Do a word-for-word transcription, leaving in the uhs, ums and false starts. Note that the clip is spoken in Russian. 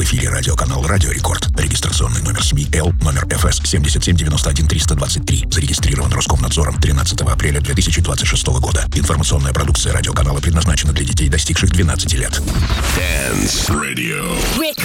эфире радиоканал «Радио Рекорд». Регистрационный номер СМИ Л, номер эф эс семь семь девять один три два три. Зарегистрирован Роскомнадзором тринадцатого апреля две тысячи двадцать шестого года. Информационная продукция радиоканала предназначена для детей, достигших двенадцати лет. Dance Radio.